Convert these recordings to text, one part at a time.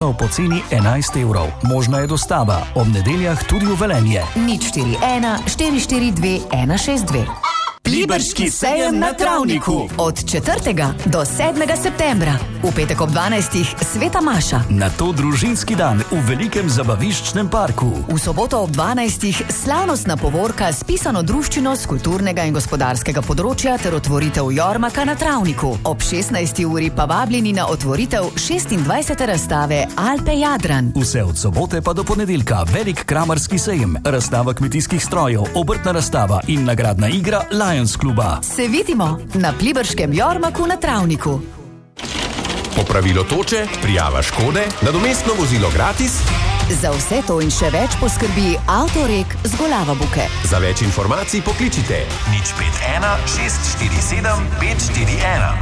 mandarino po ceni 11 evrov. Možna je dostava, ob nedeljah tudi v Velenje. 041 442 162. Pliberški sejem na Travniku. Od 4. do 7. septembra. V petek ob 12. Sveta Maša. Na to družinski dan v velikem zabaviščnem parku. V soboto ob 12. slavnostna povorka s pisano druščino z kulturnega in gospodarskega področja ter otvoritev Jormaka na Travniku. Ob 16. uri pa vabljeni na otvoritev 26. razstave Alpe Jadran. Vse od sobote pa do ponedeljka velik kramarski sejem, razstava kmetijskih strojev, obrtna razstava in nagradna igra Lions kluba. Se vidimo na Pliberškem Jormaku na Travniku. Popravilo toče, prijava škode, nadomestno vozilo gratis. Za vse to in še več poskrbi Avtorek z Golava Buke. Za več informacij pokličite 051 647 541.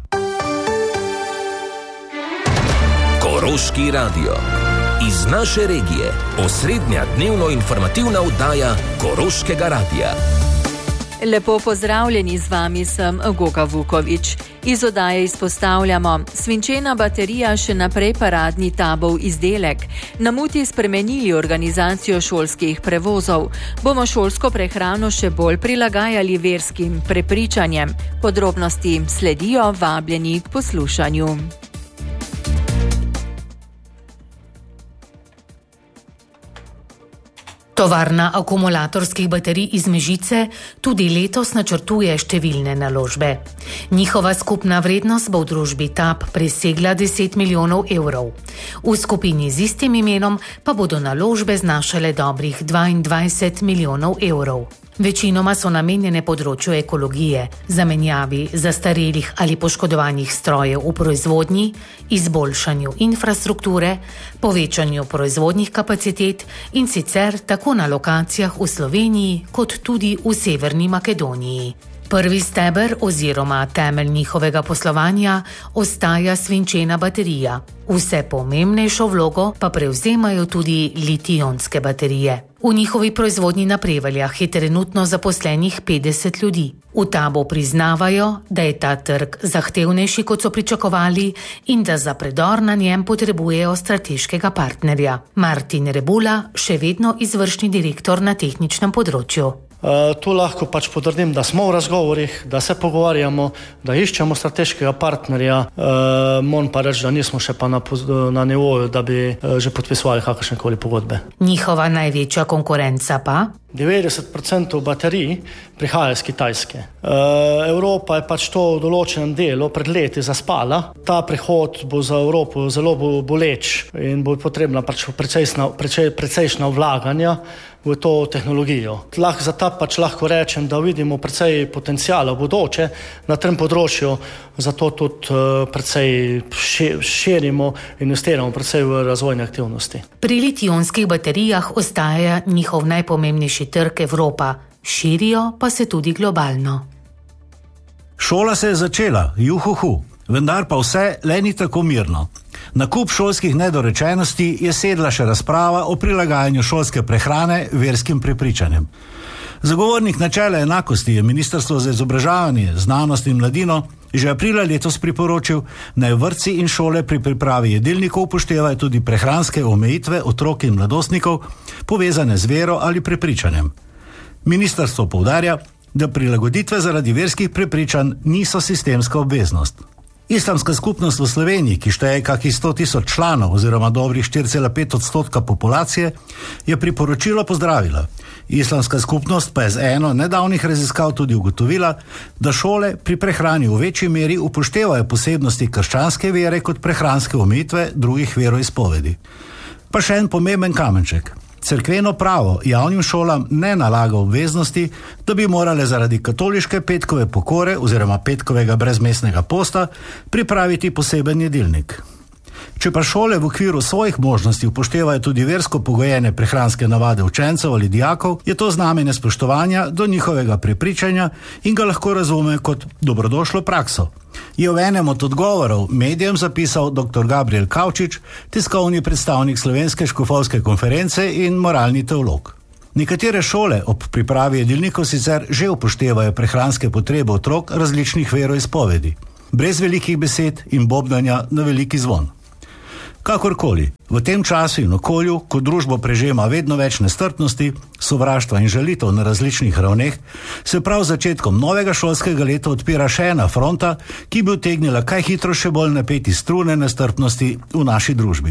Koroški radio. Iz naše regije. Osrednja dnevno informativna oddaja Koroškega radia. Lepo pozdravljeni, z vami sem Goga Vuković. Iz oddaje izpostavljamo: svinčena baterija še naprej paradni tabov izdelek. Na Muti spremenili organizacijo šolskih prevozov. Bomo šolsko prehrano še bolj prilagajali verskim prepričanjem. Podrobnosti sledijo, vabljeni k poslušanju. Tovarna akumulatorskih baterij iz Mežice tudi letos načrtuje številne naložbe. Njihova skupna vrednost bo v družbi TAP presegla 10 milijonov evrov. V skupini z istim imenom pa bodo naložbe znašale dobrih 22 milijonov evrov. Večinoma so namenjene področju ekologije, zamenjavi zastarelih ali poškodovanih strojev v proizvodnji, izboljšanju infrastrukture, povečanju proizvodnih kapacitet in sicer tako na lokacijah v Sloveniji kot tudi v Severni Makedoniji. Prvi steber oziroma temelj njihovega poslovanja ostaja svinčena baterija. Vse pomembnejšo vlogo pa prevzemajo tudi litij-ionske baterije. V njihovi proizvodnji na Prevaljah je trenutno zaposlenih 50 ljudi. V TABu priznavajo, da je ta trg zahtevnejši, kot so pričakovali, in da za predor na njem potrebujejo strateškega partnerja. Martin Rebula, še vedno izvršni direktor na tehničnem področju. Tu lahko potrdim, da smo v razgovorih, da se pogovarjamo, da iščemo strateškega partnerja. Moram pa reči, da nismo še pa na nivoju, da bi že podpisovali kakršnekoli pogodbe. Njihova največja konkurenca pa? 90% baterij prihaja iz Kitajske. Evropa je to v določenem delu pred leti zaspala. Ta prihod bo za Evropo zelo boleč in bo potrebna precejšnja vlaganja v to tehnologijo. Za ta lahko rečem, da vidimo precej potencijala v bodoče na tem področju, zato tudi precej širimo, investiramo precej v razvojne aktivnosti. Pri litij-ionskih baterijah ostaja njihov najpomembnejši trg Evropa, širijo pa se tudi globalno. Šola se je začela, juhuhu, vendar pa vse le ni tako mirno. Na kup šolskih nedorečenosti je sedla še razprava o prilagajanju šolske prehrane verskim prepričanjem. Zagovornik načela enakosti je Ministrstvo za izobraževanje, znanost in mladino že aprila letos priporočil, naj vrtci in šole pri pripravi jedilnikov upoštevajo tudi prehranske omejitve otrok in mladostnikov, povezane z vero ali prepričanjem. Ministrstvo poudarja, da prilagoditve zaradi verskih prepričanj niso sistemska obveznost. Islamska skupnost v Sloveniji, ki šteje kakih 100 000 članov oziroma dobrih 4,5% populacije, je priporočilo pozdravila. Islamska skupnost pa je z eno nedavnih raziskav tudi ugotovila, da šole pri prehrani v večji meri upoštevajo posebnosti krščanske vere kot prehranske omejitve drugih veroizpovedi. Pa še en pomemben kamenček. Cerkveno pravo javnim šolam ne nalaga obveznosti, da bi morale zaradi katoliške petkove pokore oziroma petkovega brezmesnega posta pripraviti poseben jedilnik. Če pa šole v okviru svojih možnosti upoštevajo tudi versko pogojene prehranske navade učencev ali dijakov, je to znamenje spoštovanja do njihovega prepričanja in ga lahko razume kot dobrodošlo prakso. Je v enem od odgovorov medijem zapisal dr. Gabriel Kavčič, tiskovni predstavnik Slovenske škofovske konference in moralni teolog. Nekatere šole ob pripravi jedilnikov sicer že upoštevajo prehranske potrebe otrok različnih veroizpovedi, brez velikih besed in bobnanja na veliki zvon. Kakorkoli, v tem času in okolju, ko družbo prežema vedno več nestrpnosti, sovraštva in žalitev na različnih ravneh, se prav začetkom novega šolskega leta odpira še ena fronta, ki bi utegnila kaj hitro še bolj napeti strune nestrpnosti v naši družbi.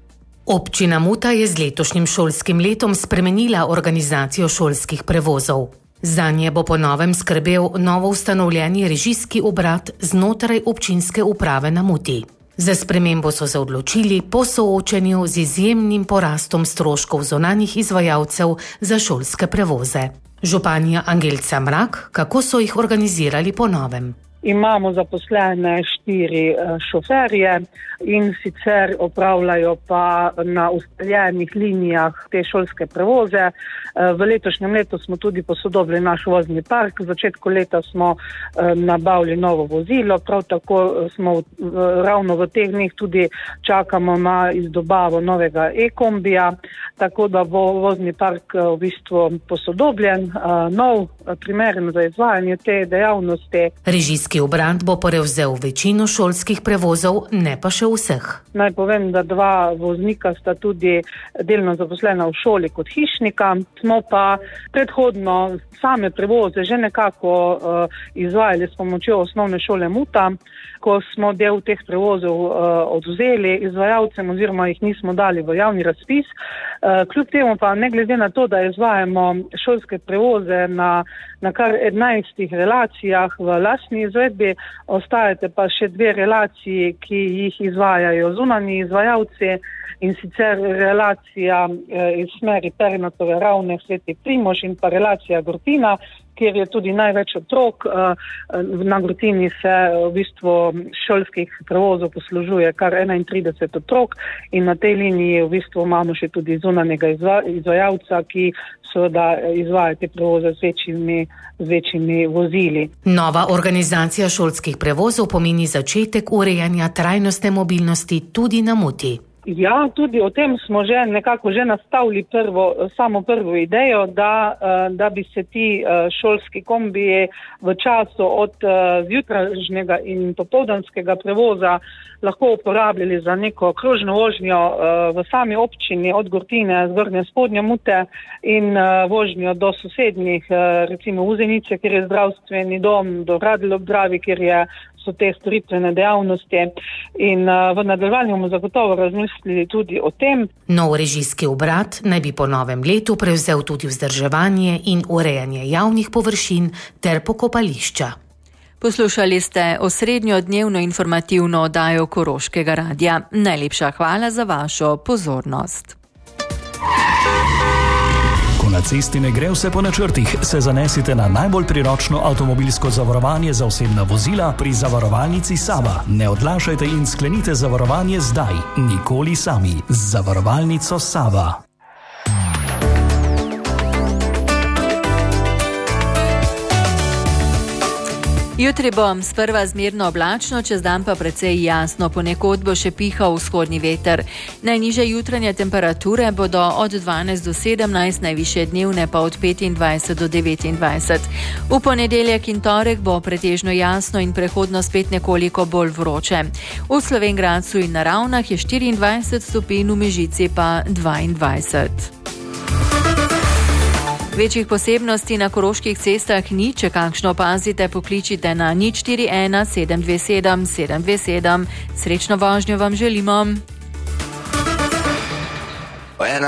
Občina Muta je z letošnjim šolskim letom spremenila organizacijo šolskih prevozov. Zanje bo po novem skrbel novo ustanovljeni režijski obrat znotraj občinske uprave na Muti. Za spremembo so se odločili po soočenju z izjemnim porastom stroškov zunanjih izvajalcev za šolske prevoze. Županja Angelca Mrak, kako so jih organizirali po novem? Imamo zaposlene 4 šoferje in sicer opravljajo pa na ustaljenih linijah te šolske prevoze. V letošnjem letu smo tudi posodobili naš vozni park. V začetku leta smo nabavili novo vozilo, prav tako smo ravno v teh dneh tudi čakamo na izdobavo novega e-kombija, tako da bo vozni park v bistvu posodobljen, nov, primeren za izvajanje te dejavnosti. Režijski obrat bo prevzel večino šolskih prevozov, ne pa še vseh. Naj povem, da 2 voznika sta tudi delno zaposlena v šoli kot hišnika. Smo pa predhodno same prevoze že nekako izvajali s pomočjo osnovne šole Muta, ko smo del teh prevozov odvzeli izvajalcem oziroma jih nismo dali v javni razpis. Kljub temu pa ne glede na to, da izvajamo šolske prevoze na kar 11 relacijah v lastni izvedbi, ostajate pa še 2 relaciji, ki jih izvajajo zunanji izvajalci, in sicer relacija iz smeri Pernatove Ravne, Sveti Primož in pa relacija Grotina, kjer je tudi največ otrok. Na Grotini se v bistvu šolskih prevozov poslužuje kar 31 otrok in na tej liniji v bistvu imamo še tudi zunanjega izvajalca, ki seveda izvaja te prevoze z večjimi vozili. Nova organizacija šolskih prevozov pomeni začetek urejanja trajnostne mobilnosti tudi na Muti. Ja, tudi o tem smo že nekako nastavili prvo idejo, da bi se ti šolski kombiji v času od zjutrajšnjega in popoldanskega prevoza lahko uporabljali za neko krožno vožnjo v sami občini od Gortine, Zgornje Spodnje Mute in vožnjo do sosednjih, recimo Uzenice, kjer je zdravstveni dom, do Radlje ob Dravi, kjer so te storitvene dejavnosti, in v nadaljevanju bomo zagotovo razmislili tudi o tem. Nov režijski obrat naj bi po novem letu prevzel tudi vzdrževanje in urejanje javnih površin ter pokopališča. Poslušali ste osrednjo dnevno informativno oddajo Koroškega radia. Najlepša hvala za vašo pozornost. Ko na cesti ne gre vse po načrtih, se zanesite na najbolj priročno avtomobilsko zavarovanje za osebna vozila pri zavarovalnici Sava. Ne odlašajte in sklenite zavarovanje zdaj, nikoli sami. Z zavarovalnico Sava. Jutri bo sprva zmerno oblačno, čez dan pa precej jasno, ponekod bo še pihal vzhodni veter. Najnižje jutranje temperature bodo od 12 do 17, najvišje dnevne pa od 25 do 29. V ponedeljek in torek bo pretežno jasno in prehodno spet nekoliko bolj vroče. V Slovenj Gradcu in na Ravnah je 24 stopinj, v Mežici pa 22. Večjih posebnosti na koroških cestah ni, če kakšno opazite, pokličite na 041 727 727. Srečno vožnjo vam želimo.